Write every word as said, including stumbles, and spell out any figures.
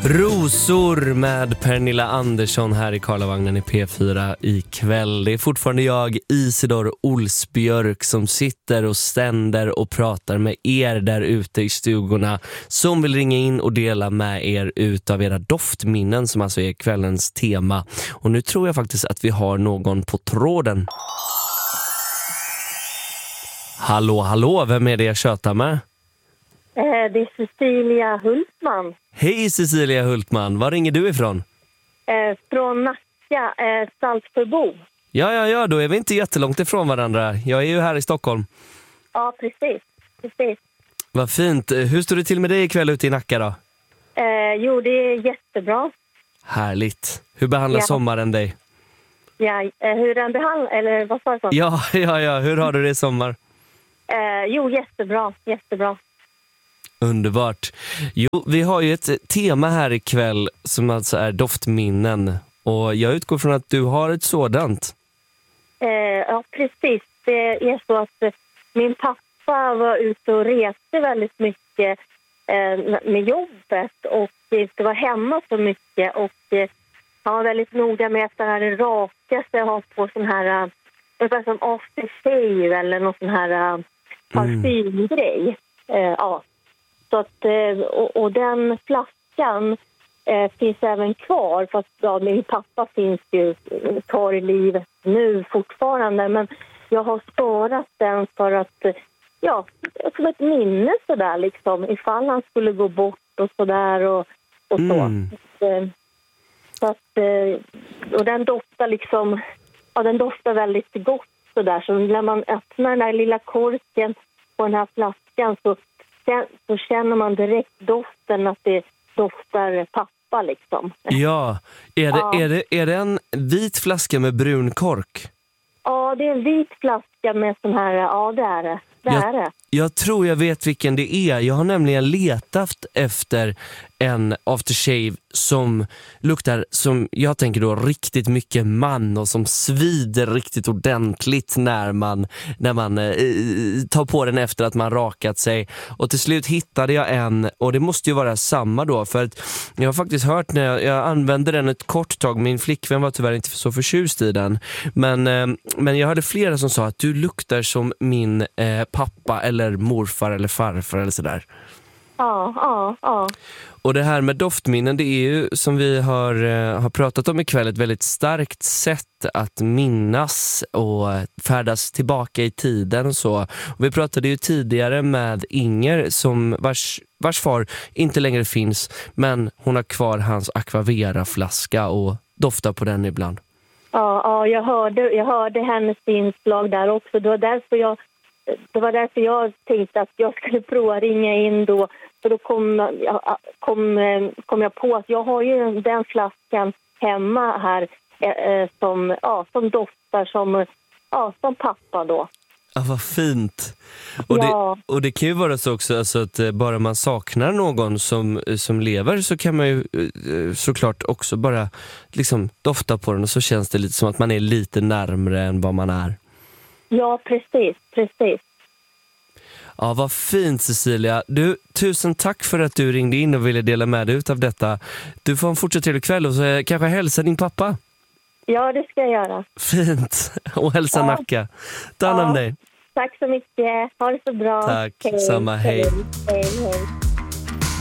Rosor med Pernilla Andersson här i Karlavagnen i P fyra ikväll. Det är fortfarande jag, Isidor Olsbjörk, som sitter och ständer och pratar med er där ute i stugorna som vill ringa in och dela med er utav era doftminnen som alltså är kvällens tema. Och nu tror jag faktiskt att vi har någon på tråden. Hallå, hallå, vem är det jag tjötar med? Det är Cecilia Hultman. Hej Cecilia Hultman, var ringer du ifrån? Eh, från Nacka, eh, Saltsjöbo. Ja, ja, ja, då är vi inte jättelångt ifrån varandra. Jag är ju här i Stockholm. Ja, precis. precis. Vad fint. Hur står det till med dig ikväll ute i Nacka då? Eh, jo, det är jättebra. Härligt. Hur behandlar Ja. sommaren dig? Ja, eh, hur den behandlar, eller vad sa jag? Ja, ja, ja. Hur har du det i sommar? Eh, jo, jättebra, jättebra. Underbart. Jo, vi har ju ett tema här ikväll som alltså är doftminnen. Och jag utgår från att du har ett sådant. Eh, ja, precis. Det är så att eh, min pappa var ute och reste väldigt mycket eh, med jobbet och inte var hemma så mycket. Och eh, han var väldigt noga med att han hade raka sig och ha på sån här, uh, ungefär som aftershave eller någon sån här uh, parfymgrej. Eh, ja. Så att, och, och den flaskan eh, finns även kvar, fast ja, min pappa finns ju kvar i livet nu fortfarande. Men jag har sparat den för att, ja, som ett minne sådär liksom, ifall han skulle gå bort och sådär och, och så. Mm. Så, så att, och den doftar liksom, ja, den doftar väldigt gott sådär. Så när man öppnar den där lilla korken på den här flaskan så så känner man direkt doften att det doftar pappa liksom. Ja, är det, Ja. är det, är det en vit flaska med brun kork? Ja, det är en vit flaska med sån här, ja det är det. Det är det. Jag tror jag vet vilken det är. Jag har nämligen letat efter en aftershave som luktar, som jag tänker då, riktigt mycket man och som svider riktigt ordentligt när man, när man eh, tar på den efter att man rakat sig. Och till slut hittade jag en, och det måste ju vara samma då, för att jag har faktiskt hört när jag, jag använde den ett kort tag, min flickvän var tyvärr inte så förtjust i den, men, eh, men jag hörde flera som sa att du luktar som min eh, pappa eller morfar eller farfar eller sådär. Ja, ja, ja. Och det här med doftminnen, det är ju som vi har, eh, har pratat om ikväll ett väldigt starkt sätt att minnas och färdas tillbaka i tiden och så. Och vi pratade ju tidigare med Inger som vars, vars far inte längre finns, men hon har kvar hans Aquavera-flaska och doftar på den ibland. Ja, ja jag, hörde, jag hörde hennes inslag där också. Det var därför jag, det var därför jag tänkte att jag skulle prova ringa in då. För då kom, kom, kom jag på att jag har ju den flaskan hemma här eh, som, ja, som doftar som, ja, som pappa då. Ja, vad fint. Och, Ja. det, och det kan ju vara så också alltså att eh, bara man saknar någon som, som lever så kan man ju eh, såklart också bara liksom dofta på den och så känns det lite som att man är lite närmare än vad man är. Ja, precis, precis. Ja, vad fint Cecilia. Du, tusen tack för att du ringde in och ville dela med dig utav detta. Du får en fortsatt trevlig kväll och så kanske hälsa din pappa. Ja, det ska jag göra. Fint. Och hälsa Ja. Nacka. Ta hand om Ja. dig. Tack så mycket. Ha det så bra. Tack. Samma. Hej. Hej, hej. hej.